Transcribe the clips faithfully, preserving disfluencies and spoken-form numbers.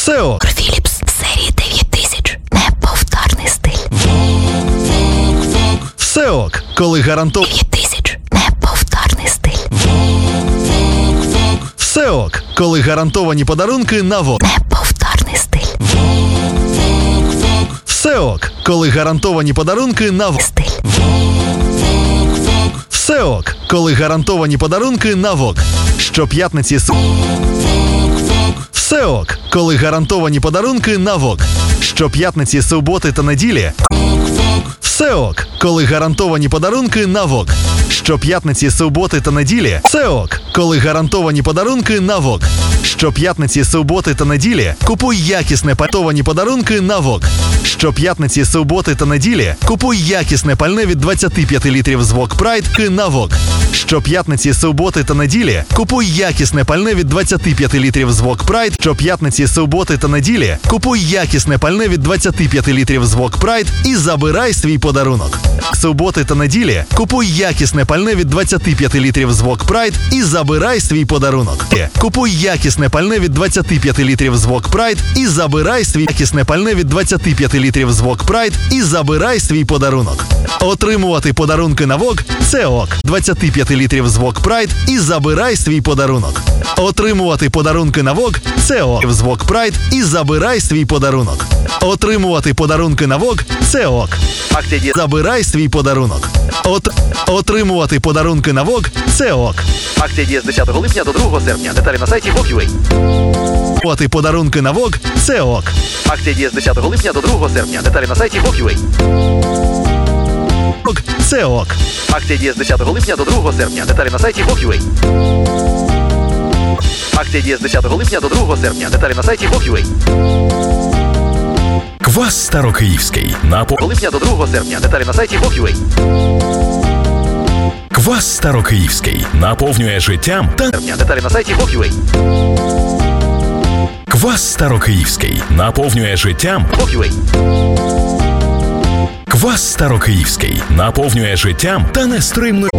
Все ок. Philips серії дев'ять тисяч. Неповторний стиль. Все ок, коли гарантовано. дев'ять тисяч. Неповторний стиль. Все ок, коли гарантовані подарунки на ВОК. Неповторний стиль. Все ок, коли гарантовані подарунки на ВОК. Стиль. Все ок, коли гарантовані подарунки на ВОК. Щоп'ятниці с... Все ок, коли гарантовані подарунки на ВОК. Щоп'ятниці, суботи та неділі. Все ок, коли гарантовані подарунки на ВОК. Щоп'ятниці, суботи та неділі. Все ок, коли гарантовані подарунки на ВОК. Щоп'ятниці, суботи та неділі. Купуй якісне пальне подарунки на ВОК. Щоп'ятниці, суботи та неділі. Купуй якісне пальне від двадцять п'ять літрів з ВОК Pride на ВОК. Щоп'ятниці, суботи та неділі. Купуй якісне пальне від двадцять п'ять літрів з ВОК Pride. Щоп'ятниці, суботи та неділі. Купуй якісне пальне від двадцять п'ять літрів з ВОК Pride і забирай свій подарунок. Суботи та неділі. Купуй якісне пальне від двадцять п'ять літрів з ВОК Pride і забирай свій подарунок. Купуй якісне пальне від двадцять п'ять літрів з ВОК Pride і забирай свій якісне пальне від двадцять п'ять літрів з ВОК Pride і забирай свій подарунок. Отримувати подарунки на ВОК – це ок. двадцять п'ять літрів з ВОК Pride і забирай свій подарунок. Отримувати подарунки на ВОК – це ок. З ВОК Pride і забирай свій подарунок. Отримувати подарунки на ВОК – це ок. Акція «Забирай свій подарунок». От... Отримувати подарунки на ВОК – це ок. Акція діє з десятого липня до другого серпня. Деталі на сайті вок крапка ю а. Отримувати подарунки на ВОК – це ок. Акція діє з десятого липня до другого серпня. Деталі на сайті вок крапка ю а. ок. Це ок. Акція діє з десятого липня до другого серпня. Деталі на сайті вок крапка ю а. Акція діє з десятого липня до другого серпня. Деталі на сайті вок крапка ю а. Квас Старокиївський. Напо... липня до другого серпня. Деталі на сайті вок крапка ю а. Квас Старокиївський. Наповнює життям та... Деталі на сайті вок крапка ю а. Квас Старокиївський. Наповнює життям... вок крапка ю а. Квас Старокиївський. Наповнює життям та нестримною...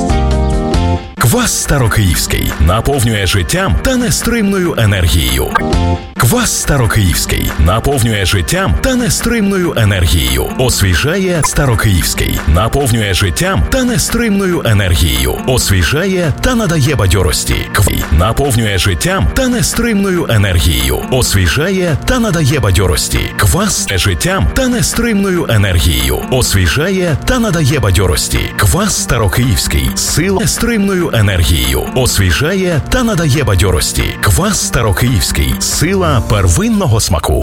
Квас Старокиївський. Наповнює життям та нестримною енергією. Квас Старокиївський. Наповнює життям та нестримною енергією. Освіжає Старокиївський. Наповнює життям та нестримною енергією. Освіжає та надає бадьорості. Квій. Наповнює життям та нестримною енергією. Освіжає та надає бадьорості. Квас життям та нестримною енергією. Освіжає та надає бадьорості. Квас Старокиївський. Сила нестримною енергією. Освіжає та надає бадьорості. Квас Старокиївський. Сила первинного смаку.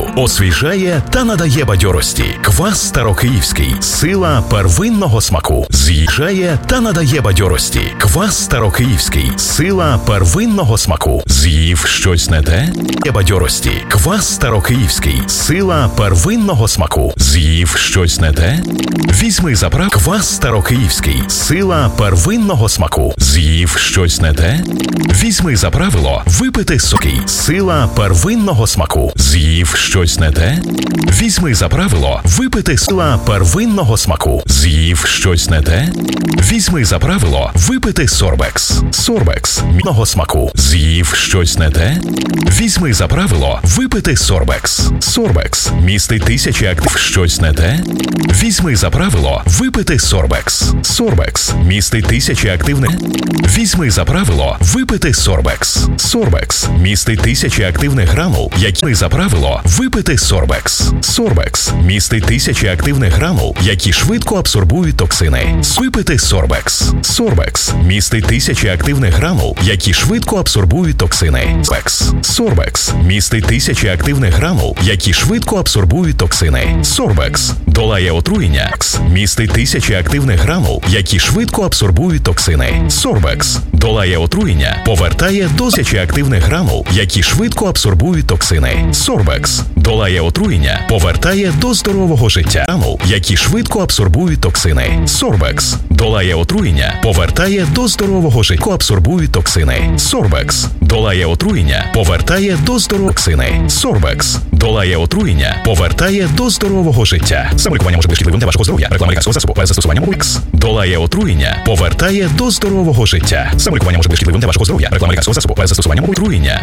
Освіжає та надає бадьорості. Квас Старокиївський. Сила первинного смаку. З'їжджає та надає бадьорості. Квас Старокиївський. Сила первинного смаку. З'їв щось не те? Є бадьорості. Квас Старокиївський. Сила первинного смаку. З'їв щось не те? Візьми заправ. Квас Старокиївський. Сила первинного смаку. З'їв щось не те? Візьми за правило випити соки. Сила первинного смаку. З'їв щось не те? Візьми за правило випити сила первинного смаку. З'їв щось не те? Візьми за правило випити сорбекс. Сорбекс мінного смаку. З'їв щось не те? Візьми за правило випити сорбекс. Сорбекс містить тисячі актив. Щось не те? Візьми за правило випити сорбекс. Сорбекс містить тисячі активних. Візьми за правило випити сорбекс. Сорбекс містить тисячі активних гранул, які за правило випити сорбекс. Сорбекс містить тисячі активних гранул, які швидко абсорбують токсини. Випити сорбекс. Сорбекс містить тисячі активних гранул, які швидко абсорбують токсини. Сорбекс. Сорбекс містить тисячі активних гранул, які швидко абсорбують токсини. Сорбекс долає отруєння. Містить тисячі активних гранул, які швидко абсорбують токсини. Сорбекс долає отруєння, повертає до тисячі активних гранул, які швидко абсорбують токсини. Сорбекс долає отруєння, повертає до здорового життя гранул, які швидко абсорбують токсини. Сорбекс долає отруєння, повертає до здорового життя, абсорбують токсини. Сорбекс долає отруєння, повертає до здорового токсини. Сорбекс долає отруєння, повертає до здорового життя. Самолікування може бути шкідливим для вашого здоров'я. Реклама лікарського засобу перед застосуванням Укс долає отруєння, повертає до здорового життя. Самолікування може бути шкідливим для вашого здоров'я. Реклама лікарського засобу перед застосуванням отруєння